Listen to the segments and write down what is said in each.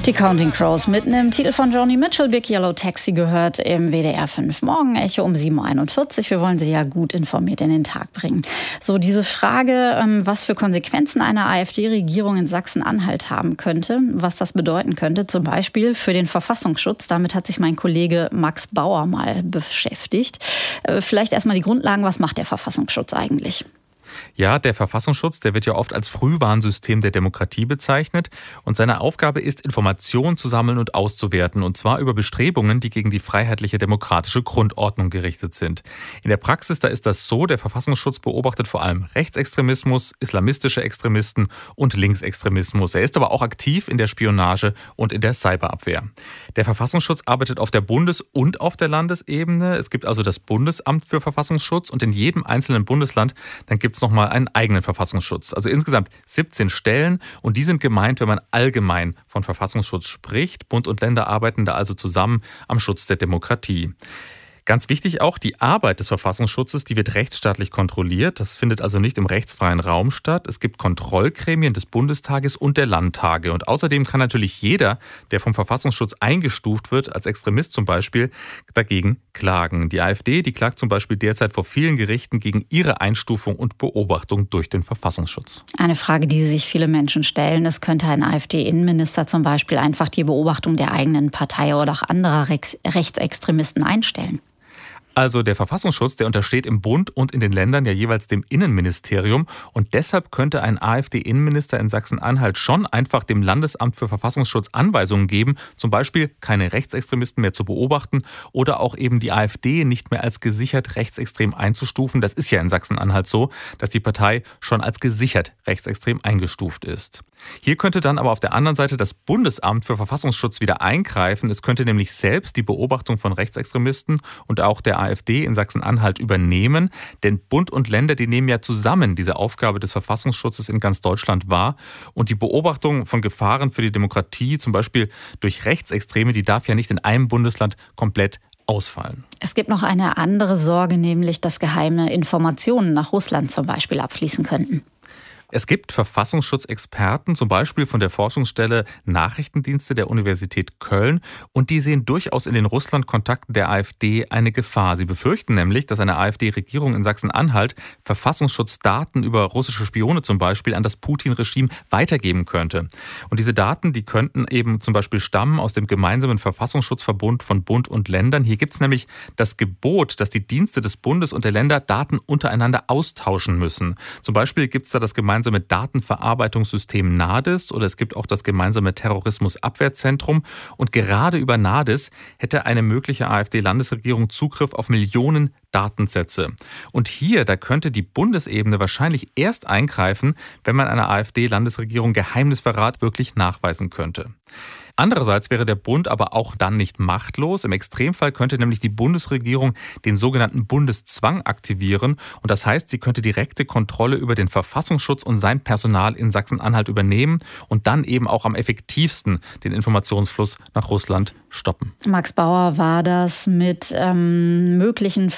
Die Counting Crows mit einem Titel von Joni Mitchell, Big Yellow Taxi, gehört im WDR 5 Morgen-Echo um 7.41 Uhr. Wir wollen Sie ja gut informiert in den Tag bringen. So, diese Frage, was für Konsequenzen eine AfD-Regierung in Sachsen-Anhalt haben könnte, was das bedeuten könnte, zum Beispiel für den Verfassungsschutz. Damit hat sich mein Kollege Max Bauer mal beschäftigt. Vielleicht erstmal die Grundlagen, was macht der Verfassungsschutz eigentlich? Ja, der Verfassungsschutz, der wird ja oft als Frühwarnsystem der Demokratie bezeichnet. Und seine Aufgabe ist, Informationen zu sammeln und auszuwerten. Und zwar über Bestrebungen, die gegen die freiheitliche demokratische Grundordnung gerichtet sind. In der Praxis, da ist das so, der Verfassungsschutz beobachtet vor allem Rechtsextremismus, islamistische Extremisten und Linksextremismus. Er ist aber auch aktiv in der Spionage und in der Cyberabwehr. Der Verfassungsschutz arbeitet auf der Bundes- und auf der Landesebene. Es gibt also das Bundesamt für Verfassungsschutz und in jedem einzelnen Bundesland, dann gibt es nochmal einen eigenen Verfassungsschutz. Also insgesamt 17 Stellen und die sind gemeint, wenn man allgemein von Verfassungsschutz spricht. Bund und Länder arbeiten da also zusammen am Schutz der Demokratie. Ganz wichtig auch, die Arbeit des Verfassungsschutzes, die wird rechtsstaatlich kontrolliert. Das findet also nicht im rechtsfreien Raum statt. Es gibt Kontrollgremien des Bundestages und der Landtage. Und außerdem kann natürlich jeder, der vom Verfassungsschutz eingestuft wird, als Extremist zum Beispiel, dagegen klagen. Die AfD, die klagt zum Beispiel derzeit vor vielen Gerichten gegen ihre Einstufung und Beobachtung durch den Verfassungsschutz. Eine Frage, die sich viele Menschen stellen, es könnte ein AfD-Innenminister zum Beispiel einfach die Beobachtung der eigenen Partei oder auch anderer Rechtsextremisten einstellen. Also der Verfassungsschutz, der untersteht im Bund und in den Ländern ja jeweils dem Innenministerium. Und deshalb könnte ein AfD-Innenminister in Sachsen-Anhalt schon einfach dem Landesamt für Verfassungsschutz Anweisungen geben, zum Beispiel keine Rechtsextremisten mehr zu beobachten oder auch eben die AfD nicht mehr als gesichert rechtsextrem einzustufen. Das ist ja in Sachsen-Anhalt so, dass die Partei schon als gesichert rechtsextrem eingestuft ist. Hier könnte dann aber auf der anderen Seite das Bundesamt für Verfassungsschutz wieder eingreifen. Es könnte nämlich selbst die Beobachtung von Rechtsextremisten und auch der AfD in Sachsen-Anhalt übernehmen. Denn Bund und Länder, die nehmen ja zusammen diese Aufgabe des Verfassungsschutzes in ganz Deutschland wahr. Und die Beobachtung von Gefahren für die Demokratie, zum Beispiel durch Rechtsextreme, die darf ja nicht in einem Bundesland komplett ausfallen. Es gibt noch eine andere Sorge, nämlich dass geheime Informationen nach Russland zum Beispiel abfließen könnten. Es gibt Verfassungsschutzexperten, zum Beispiel von der Forschungsstelle Nachrichtendienste der Universität Köln, und die sehen durchaus in den Russland-Kontakten der AfD eine Gefahr. Sie befürchten nämlich, dass eine AfD-Regierung in Sachsen-Anhalt Verfassungsschutzdaten über russische Spione zum Beispiel an das Putin-Regime weitergeben könnte. Und diese Daten, die könnten eben zum Beispiel stammen aus dem gemeinsamen Verfassungsschutzverbund von Bund und Ländern. Hier gibt es nämlich das Gebot, dass die Dienste des Bundes und der Länder Daten untereinander austauschen müssen. Zum Beispiel gibt es da das gemeinsame Datenverarbeitungssystem NADIS oder es gibt auch das gemeinsame Terrorismusabwehrzentrum. Und gerade über NADIS hätte eine mögliche AfD-Landesregierung Zugriff auf Millionen Datensätze. Und hier, da könnte die Bundesebene wahrscheinlich erst eingreifen, wenn man einer AfD-Landesregierung Geheimnisverrat wirklich nachweisen könnte. Andererseits wäre der Bund aber auch dann nicht machtlos. Im Extremfall könnte nämlich die Bundesregierung den sogenannten Bundeszwang aktivieren. Und das heißt, sie könnte direkte Kontrolle über den Verfassungsschutz und sein Personal in Sachsen-Anhalt übernehmen und dann eben auch am effektivsten den Informationsfluss nach Russland stoppen. Max Bauer war das mit möglichen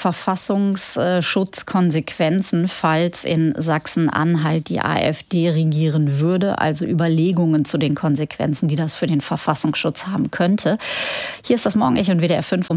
Verfassungsschutzkonsequenzen, falls in Sachsen-Anhalt die AfD regieren würde. Also Überlegungen zu den Konsequenzen, die das für den Verfassungsschutz haben könnte. Hier ist das Morgen-Echo in WDR 5 um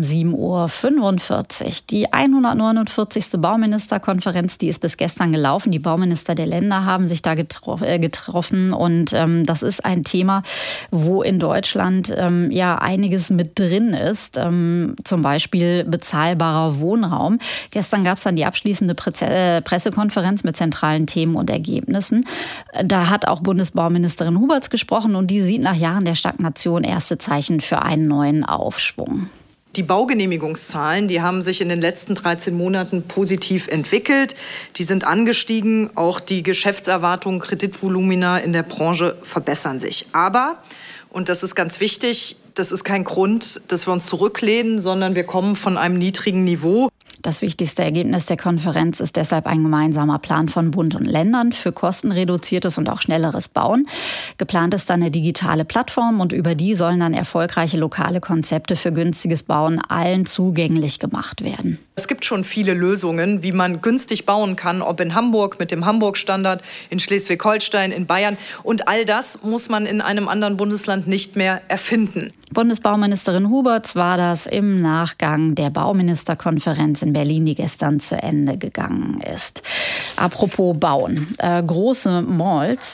7.45 Uhr. Die 149. Bauministerkonferenz, die ist bis gestern gelaufen. Die Bauminister der Länder haben sich da getroffen und das ist ein Thema, wo in Deutschland ja einiges mit drin ist. Zum Beispiel bezahlbarer Wohnraum. Gestern gab es dann die abschließende Pressekonferenz mit zentralen Themen und Ergebnissen. Da hat auch Bundesbauministerin Huberts gesprochen und die sieht nach Jahren der Stagnation erste Zeichen für einen neuen Aufschwung. Die Baugenehmigungszahlen, die haben sich in den letzten 13 Monaten positiv entwickelt. Die sind angestiegen. Auch die Geschäftserwartungen, Kreditvolumina in der Branche verbessern sich. Aber, und das ist ganz wichtig, das ist kein Grund, dass wir uns zurücklehnen, sondern wir kommen von einem niedrigen Niveau. Das wichtigste Ergebnis der Konferenz ist deshalb ein gemeinsamer Plan von Bund und Ländern für kostenreduziertes und auch schnelleres Bauen. Geplant ist dann eine digitale Plattform und über die sollen dann erfolgreiche lokale Konzepte für günstiges Bauen allen zugänglich gemacht werden. Es gibt schon viele Lösungen, wie man günstig bauen kann, ob in Hamburg mit dem Hamburg-Standard, in Schleswig-Holstein, in Bayern. Und all das muss man in einem anderen Bundesland nicht mehr erfinden. Bundesbauministerin Huberts war das im Nachgang der Bauministerkonferenz in Berlin, die gestern zu Ende gegangen ist. Apropos Bauen. Große Malls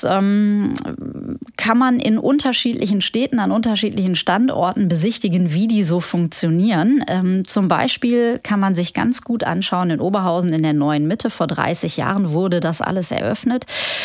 kann man in unterschiedlichen Städten, an unterschiedlichen Standorten besichtigen, wie die so funktionieren. Zum Beispiel kann man sich ganz gut anschauen in Oberhausen in der Neuen Mitte. Vor 30 Jahren wurde das alles eröffnet.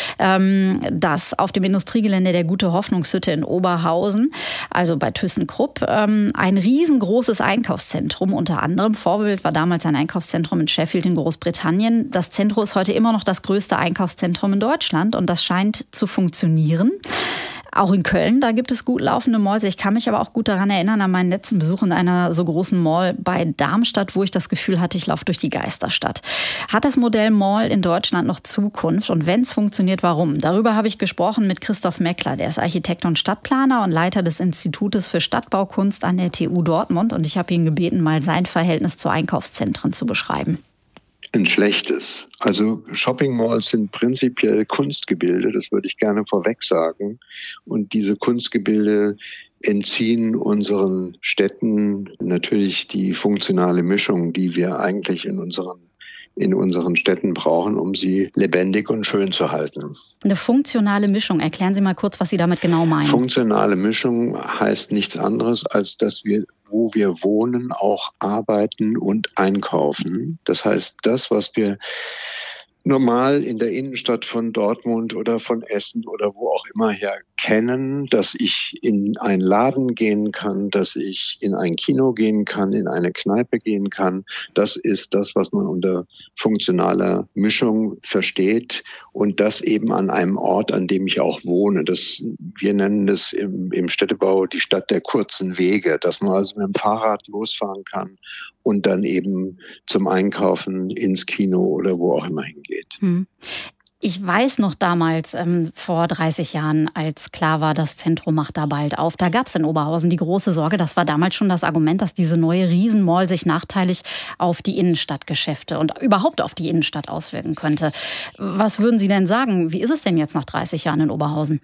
Das auf dem Industriegelände der Gute-Hoffnungshütte in Oberhausen, also bei ThyssenKrupp, ein riesengroßes Einkaufszentrum unter anderem. Vorbild war damals ein Einkaufszentrum in Sheffield in Großbritannien. Das Zentrum ist heute immer noch das größte Einkaufszentrum in Deutschland und das scheint zu funktionieren. Auch in Köln, da gibt es gut laufende Malls. Ich kann mich aber auch gut daran erinnern, an meinen letzten Besuch in einer so großen Mall bei Darmstadt, wo ich das Gefühl hatte, ich laufe durch die Geisterstadt. Hat das Modell Mall in Deutschland noch Zukunft? Und wenn es funktioniert, warum? Darüber habe ich gesprochen mit Christoph Meckler. Der ist Architekt und Stadtplaner und Leiter des Institutes für Stadtbaukunst an der TU Dortmund. Und ich habe ihn gebeten, mal sein Verhältnis zu Einkaufszentren zu beschreiben. Ein schlechtes. Also Shopping-Malls sind prinzipiell Kunstgebilde, das würde ich gerne vorweg sagen. Und diese Kunstgebilde entziehen unseren Städten natürlich die funktionale Mischung, die wir eigentlich in unseren Städten brauchen, um sie lebendig und schön zu halten. Eine funktionale Mischung. Erklären Sie mal kurz, was Sie damit genau meinen. Funktionale Mischung heißt nichts anderes, als dass wir, wo wir wohnen, auch arbeiten und einkaufen. Das heißt, das, was wir normal in der Innenstadt von Dortmund oder von Essen oder wo auch immer her kennen, dass ich in einen Laden gehen kann, dass ich in ein Kino gehen kann, in eine Kneipe gehen kann. Das ist das, was man unter funktionaler Mischung versteht und das eben an einem Ort, an dem ich auch wohne. Wir nennen das im Städtebau die Stadt der kurzen Wege, dass man also mit dem Fahrrad losfahren kann und dann eben zum Einkaufen ins Kino oder wo auch immer hingeht. Ich weiß noch damals, vor 30 Jahren, als klar war, das Zentrum macht da bald auf, da gab es in Oberhausen die große Sorge, das war damals schon das Argument, dass diese neue Riesenmall sich nachteilig auf die Innenstadtgeschäfte und überhaupt auf die Innenstadt auswirken könnte. Was würden Sie denn sagen? Wie ist es denn jetzt nach 30 Jahren in Oberhausen?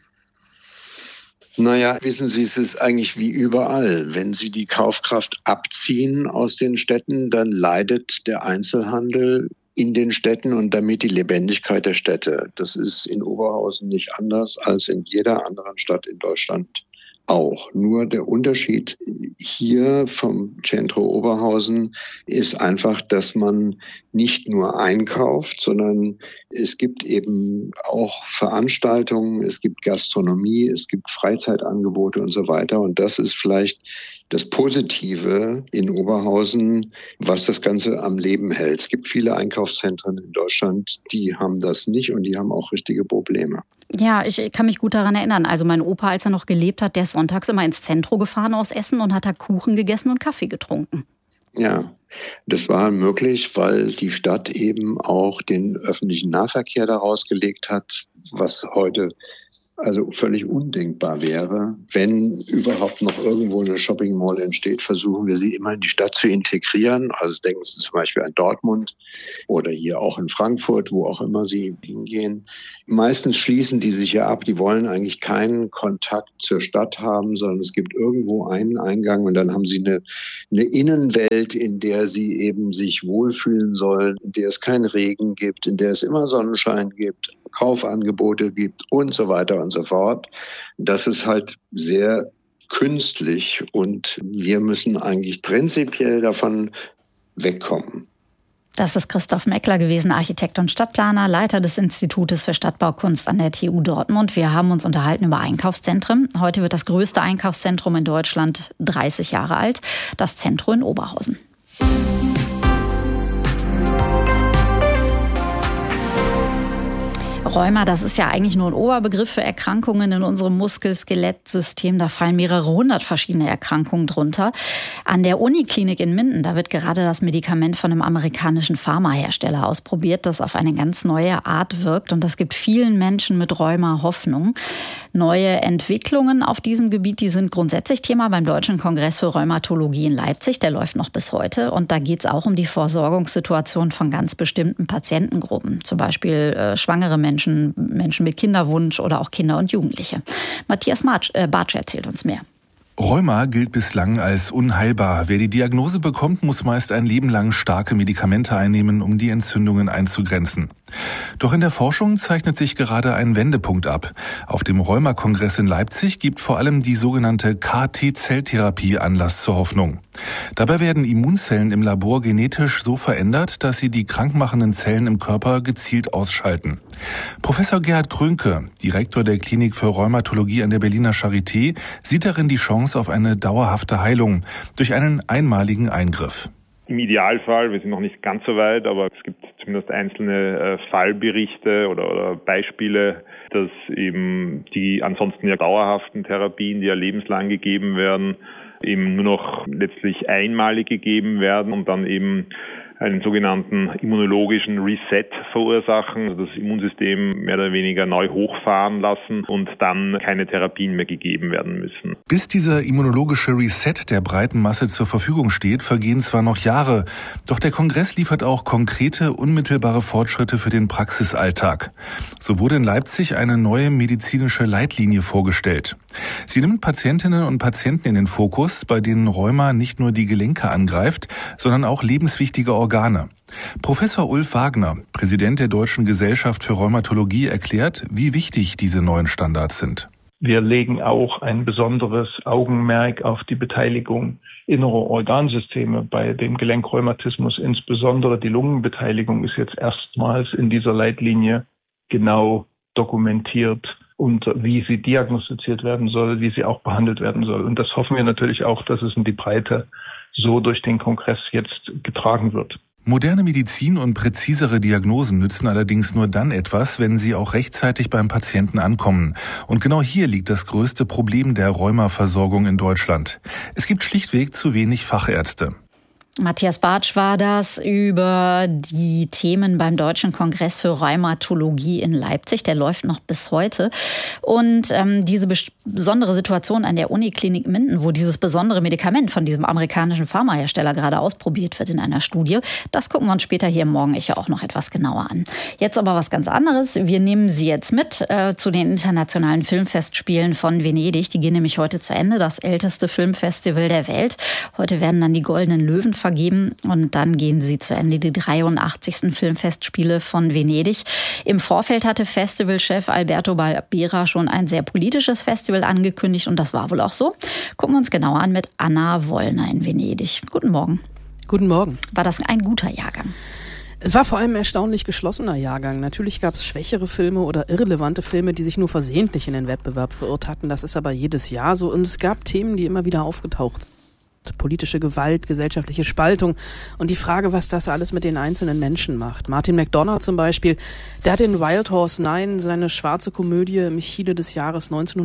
Naja, wissen Sie, es ist eigentlich wie überall. Wenn Sie die Kaufkraft abziehen aus den Städten, dann leidet der Einzelhandel in den Städten und damit die Lebendigkeit der Städte. Das ist in Oberhausen nicht anders als in jeder anderen Stadt in Deutschland auch. Nur der Unterschied hier vom Centro Oberhausen ist einfach, dass man nicht nur einkauft, sondern es gibt eben auch Veranstaltungen, es gibt Gastronomie, es gibt Freizeitangebote und so weiter. Und das ist vielleicht das Positive in Oberhausen, was das Ganze am Leben hält. Es gibt viele Einkaufszentren in Deutschland, die haben das nicht und die haben auch richtige Probleme. Ja, ich kann mich gut daran erinnern. Also mein Opa, als er noch gelebt hat, der ist sonntags immer ins Zentrum gefahren aus Essen und hat da Kuchen gegessen und Kaffee getrunken. Ja, das war möglich, weil die Stadt eben auch den öffentlichen Nahverkehr daraus gelegt hat, was heute also völlig undenkbar wäre. Wenn überhaupt noch irgendwo eine Shopping Mall entsteht, versuchen wir sie immer in die Stadt zu integrieren. Also denken Sie zum Beispiel an Dortmund oder hier auch in Frankfurt, wo auch immer Sie hingehen. Meistens schließen die sich ja ab. Die wollen eigentlich keinen Kontakt zur Stadt haben, sondern es gibt irgendwo einen Eingang und dann haben sie eine Innenwelt, in der sie eben sich wohlfühlen sollen, in der es keinen Regen gibt, in der es immer Sonnenschein gibt, Kaufangebote gibt und so weiter und so fort. Das ist halt sehr künstlich und wir müssen eigentlich prinzipiell davon wegkommen. Das ist Christoph Meckler gewesen, Architekt und Stadtplaner, Leiter des Institutes für Stadtbaukunst an der TU Dortmund. Wir haben uns unterhalten über Einkaufszentren. Heute wird das größte Einkaufszentrum in Deutschland 30 Jahre alt, das Zentrum in Oberhausen. Rheuma, das ist ja eigentlich nur ein Oberbegriff für Erkrankungen in unserem Muskel-Skelett-System. Da fallen mehrere hundert verschiedene Erkrankungen drunter. An der Uniklinik in Minden, da wird gerade das Medikament von einem amerikanischen Pharmahersteller ausprobiert, das auf eine ganz neue Art wirkt. Und das gibt vielen Menschen mit Rheuma Hoffnung. Neue Entwicklungen auf diesem Gebiet, die sind grundsätzlich Thema beim Deutschen Kongress für Rheumatologie in Leipzig. Der läuft noch bis heute. Und da geht es auch um die Versorgungssituation von ganz bestimmten Patientengruppen. Zum Beispiel schwangere Menschen, Menschen mit Kinderwunsch oder auch Kinder und Jugendliche. Matthias Bartsch erzählt uns mehr. Rheuma gilt bislang als unheilbar. Wer die Diagnose bekommt, muss meist ein Leben lang starke Medikamente einnehmen, um die Entzündungen einzugrenzen. Doch in der Forschung zeichnet sich gerade ein Wendepunkt ab. Auf dem Rheuma-Kongress in Leipzig gibt vor allem die sogenannte KT-Zelltherapie Anlass zur Hoffnung. Dabei werden Immunzellen im Labor genetisch so verändert, dass sie die krankmachenden Zellen im Körper gezielt ausschalten. Professor Gerhard Krönke, Direktor der Klinik für Rheumatologie an der Berliner Charité, sieht darin die Chance auf eine dauerhafte Heilung durch einen einmaligen Eingriff. Im Idealfall, wir sind noch nicht ganz so weit, aber es gibt zumindest einzelne Fallberichte oder Beispiele, dass eben die ansonsten ja dauerhaften Therapien, die ja lebenslang gegeben werden, eben nur noch letztlich einmalig gegeben werden und dann eben einen sogenannten immunologischen Reset verursachen, also das Immunsystem mehr oder weniger neu hochfahren lassen und dann keine Therapien mehr gegeben werden müssen. Bis dieser immunologische Reset der breiten Masse zur Verfügung steht, vergehen zwar noch Jahre, doch der Kongress liefert auch konkrete, unmittelbare Fortschritte für den Praxisalltag. So wurde in Leipzig eine neue medizinische Leitlinie vorgestellt. Sie nimmt Patientinnen und Patienten in den Fokus, bei denen Rheuma nicht nur die Gelenke angreift, sondern auch lebenswichtige Organe. Professor Ulf Wagner, Präsident der Deutschen Gesellschaft für Rheumatologie, erklärt, wie wichtig diese neuen Standards sind. Wir legen auch ein besonderes Augenmerk auf die Beteiligung innerer Organsysteme bei dem Gelenkrheumatismus. Insbesondere die Lungenbeteiligung ist jetzt erstmals in dieser Leitlinie genau dokumentiert und wie sie diagnostiziert werden soll, wie sie auch behandelt werden soll. Und das hoffen wir natürlich auch, dass es in die Breite so durch den Kongress jetzt getragen wird. Moderne Medizin und präzisere Diagnosen nützen allerdings nur dann etwas, wenn sie auch rechtzeitig beim Patienten ankommen. Und genau hier liegt das größte Problem der Rheumaversorgung in Deutschland. Es gibt schlichtweg zu wenig Fachärzte. Matthias Bartsch war das über die Themen beim Deutschen Kongress für Rheumatologie in Leipzig. Der läuft noch bis heute. Und diese besondere Situation an der Uniklinik Minden, wo dieses besondere Medikament von diesem amerikanischen Pharmahersteller gerade ausprobiert wird in einer Studie, das gucken wir uns später hier im Morgen-Echo auch noch etwas genauer an. Jetzt aber was ganz anderes. Wir nehmen Sie jetzt mit zu den internationalen Filmfestspielen von Venedig. Die gehen nämlich heute zu Ende, das älteste Filmfestival der Welt. Heute werden dann die Goldenen Löwen vergeben und dann gehen sie zu Ende, die 83. Filmfestspiele von Venedig. Im Vorfeld hatte Festivalchef Alberto Barbera schon ein sehr politisches Festival angekündigt und das war wohl auch so. Gucken wir uns genauer an mit Anna Wollner in Venedig. Guten Morgen. Guten Morgen. War das ein guter Jahrgang? Es war vor allem ein erstaunlich geschlossener Jahrgang. Natürlich gab es schwächere Filme oder irrelevante Filme, die sich nur versehentlich in den Wettbewerb verirrt hatten. Das ist aber jedes Jahr so. Und es gab Themen, die immer wieder aufgetaucht sind. Politische Gewalt, gesellschaftliche Spaltung und die Frage, was das alles mit den einzelnen Menschen macht. Martin McDonagh zum Beispiel, der hat in Wild Horse 9 seine schwarze Komödie im Chile des Jahres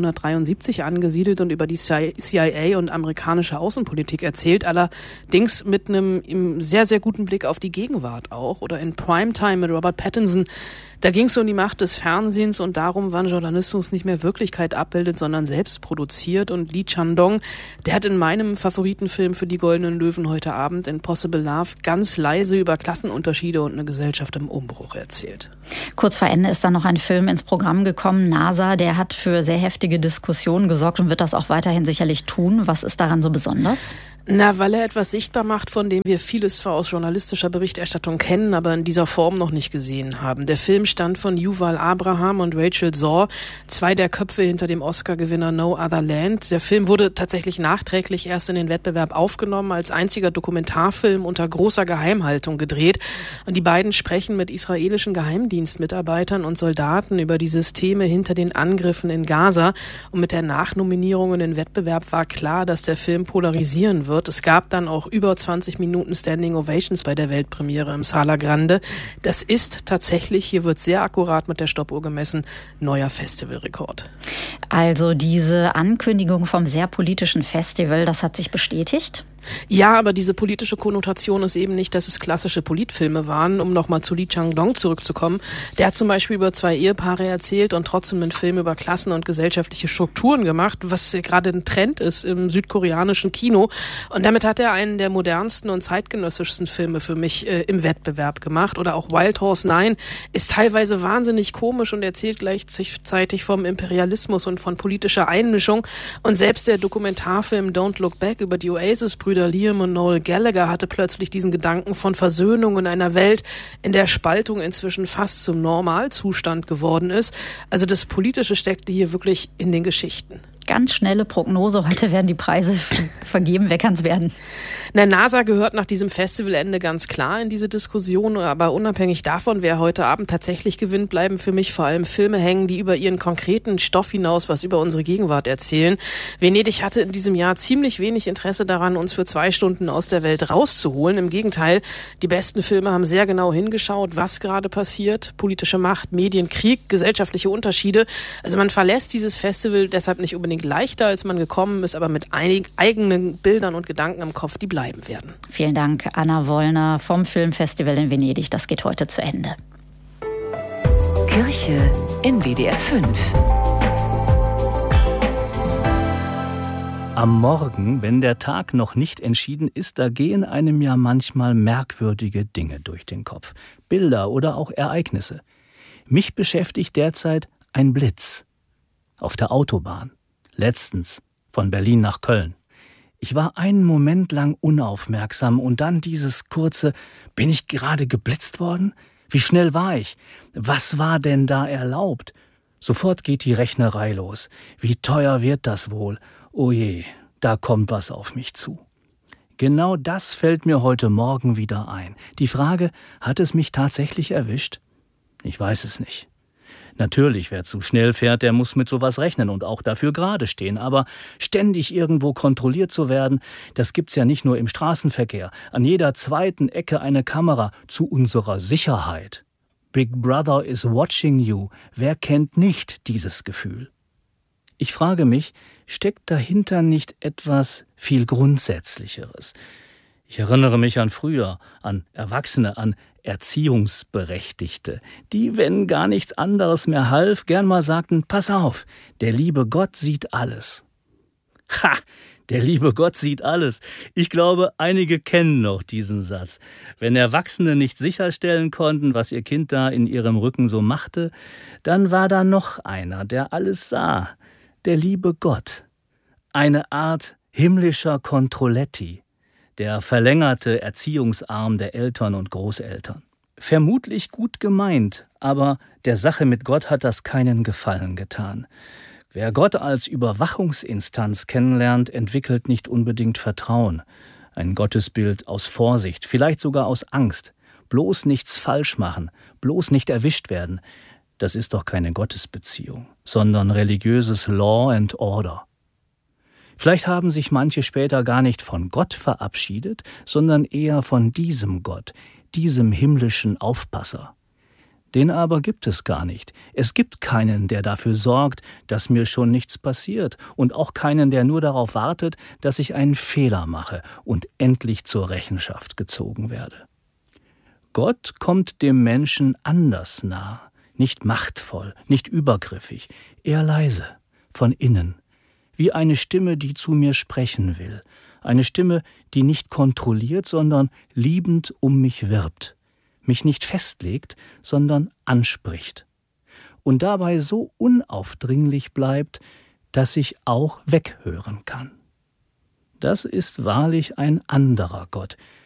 1973 angesiedelt und über die CIA und amerikanische Außenpolitik erzählt, allerdings mit einem sehr, sehr guten Blick auf die Gegenwart auch. Oder in Primetime mit Robert Pattinson, da ging es um die Macht des Fernsehens und darum, wann Journalismus nicht mehr Wirklichkeit abbildet, sondern selbst produziert. Und Lee Chan-dong, der hat in meinem Favoritenfilm für die Goldenen Löwen heute Abend, Impossible Love, ganz leise über Klassenunterschiede und eine Gesellschaft im Umbruch erzählt. Kurz vor Ende ist dann noch ein Film ins Programm gekommen, NASA, der hat für sehr heftige Diskussionen gesorgt und wird das auch weiterhin sicherlich tun. Was ist daran so besonders? Na, weil er etwas sichtbar macht, von dem wir vieles zwar aus journalistischer Berichterstattung kennen, aber in dieser Form noch nicht gesehen haben. Der Film stammt von Yuval Abraham und Rachel Zohr, zwei der Köpfe hinter dem Oscar-Gewinner No Other Land. Der Film wurde tatsächlich nachträglich erst in den Wettbewerb aufgenommen, als einziger Dokumentarfilm unter großer Geheimhaltung gedreht. Und die beiden sprechen mit israelischen Geheimdienstmitarbeitern und Soldaten über die Systeme hinter den Angriffen in Gaza. Und mit der Nachnominierung in den Wettbewerb war klar, dass der Film polarisieren wird. wird. Es gab dann auch über 20 Minuten Standing Ovations bei der Weltpremiere im Sala Grande. Das ist tatsächlich, hier wird sehr akkurat mit der Stoppuhr gemessen, neuer Festivalrekord. Also diese Ankündigung vom sehr politischen Festival, das hat sich bestätigt? Ja, aber diese politische Konnotation ist eben nicht, dass es klassische Politfilme waren, um nochmal zu Lee Chang-dong zurückzukommen. Der hat zum Beispiel über 2 Ehepaare erzählt und trotzdem einen Film über Klassen und gesellschaftliche Strukturen gemacht, was ja gerade ein Trend ist im südkoreanischen Kino. Und damit hat er einen der modernsten und zeitgenössischsten Filme für mich im Wettbewerb gemacht. Oder auch Wild Horse 9 ist teilweise wahnsinnig komisch und erzählt gleichzeitig vom Imperialismus und von politischer Einmischung. Und selbst der Dokumentarfilm Don't Look Back über die Oasis-Brüder Liam und Noel Gallagher hatte plötzlich diesen Gedanken von Versöhnung in einer Welt, in der Spaltung inzwischen fast zum Normalzustand geworden ist. Also das Politische steckte hier wirklich in den Geschichten. Ganz schnelle Prognose, heute werden die Preise vergeben. Wer kann es werden? Na, NASA gehört nach diesem Festivalende ganz klar in diese Diskussion, aber unabhängig davon, wer heute Abend tatsächlich gewinnt, bleiben für mich vor allem Filme hängen, die über ihren konkreten Stoff hinaus was über unsere Gegenwart erzählen. Venedig hatte in diesem Jahr ziemlich wenig Interesse daran, uns für 2 Stunden aus der Welt rauszuholen. Im Gegenteil, die besten Filme haben sehr genau hingeschaut, was gerade passiert. Politische Macht, Medien, Krieg, gesellschaftliche Unterschiede. Also man verlässt dieses Festival deshalb nicht unbedingt leichter, als man gekommen ist, aber mit eigenen Bildern und Gedanken im Kopf, die bleiben werden. Vielen Dank, Anna Wollner vom Filmfestival in Venedig. Das geht heute zu Ende. Kirche in WDR 5. Am Morgen, wenn der Tag noch nicht entschieden ist, da gehen einem ja manchmal merkwürdige Dinge durch den Kopf. Bilder oder auch Ereignisse. Mich beschäftigt derzeit ein Blitz auf der Autobahn. Letztens von Berlin nach Köln. Ich war einen Moment lang unaufmerksam und dann dieses kurze, bin ich gerade geblitzt worden? Wie schnell war ich? Was war denn da erlaubt? Sofort geht die Rechnerei los. Wie teuer wird das wohl? Oh je, da kommt was auf mich zu. Genau das fällt mir heute Morgen wieder ein. Die Frage, hat es mich tatsächlich erwischt? Ich weiß es nicht. Natürlich, wer zu schnell fährt, der muss mit sowas rechnen und auch dafür gerade stehen. Aber ständig irgendwo kontrolliert zu werden, das gibt's ja nicht nur im Straßenverkehr. An jeder zweiten Ecke eine Kamera zu unserer Sicherheit. Big Brother is watching you. Wer kennt nicht dieses Gefühl? Ich frage mich, steckt dahinter nicht etwas viel Grundsätzlicheres? Ich erinnere mich an früher, an Erwachsene, an Erziehungsberechtigte, die, wenn gar nichts anderes mehr half, gern mal sagten, pass auf, der liebe Gott sieht alles. Ha, der liebe Gott sieht alles. Ich glaube, einige kennen noch diesen Satz. Wenn Erwachsene nicht sicherstellen konnten, was ihr Kind da in ihrem Rücken so machte, dann war da noch einer, der alles sah, der liebe Gott. Eine Art himmlischer Controletti. Der verlängerte Erziehungsarm der Eltern und Großeltern. Vermutlich gut gemeint, aber der Sache mit Gott hat das keinen Gefallen getan. Wer Gott als Überwachungsinstanz kennenlernt, entwickelt nicht unbedingt Vertrauen. Ein Gottesbild aus Vorsicht, vielleicht sogar aus Angst. Bloß nichts falsch machen, bloß nicht erwischt werden. Das ist doch keine Gottesbeziehung, sondern religiöses Law and Order. Vielleicht haben sich manche später gar nicht von Gott verabschiedet, sondern eher von diesem Gott, diesem himmlischen Aufpasser. Den aber gibt es gar nicht. Es gibt keinen, der dafür sorgt, dass mir schon nichts passiert und auch keinen, der nur darauf wartet, dass ich einen Fehler mache und endlich zur Rechenschaft gezogen werde. Gott kommt dem Menschen anders nah, nicht machtvoll, nicht übergriffig, eher leise, von innen. Wie eine Stimme, die zu mir sprechen will. Eine Stimme, die nicht kontrolliert, sondern liebend um mich wirbt. Mich nicht festlegt, sondern anspricht. Und dabei so unaufdringlich bleibt, dass ich auch weghören kann. Das ist wahrlich ein anderer Gott,